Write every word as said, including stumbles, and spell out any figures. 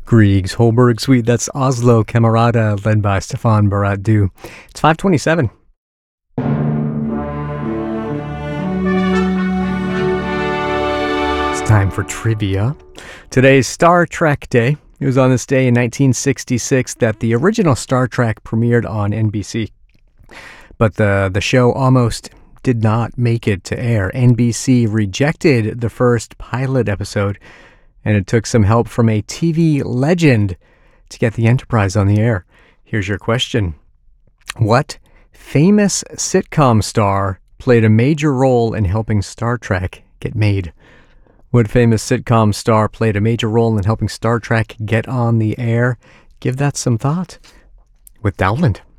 Griegs Holberg Suite, that's Oslo Camerata, led by Stefan Barat-Du. It's five twenty-seven. It's time for trivia. Today's Star Trek Day. It was on this day in nineteen sixty-six that the original Star Trek premiered on N B C. But the, the show almost did not make it to air. N B C rejected the first pilot episode, and it took some help from a T V legend to get the Enterprise on the air. Here's your question. What famous sitcom star played a major role in helping Star Trek get made? What famous sitcom star played a major role in helping Star Trek get on the air? Give that some thought with Dowland.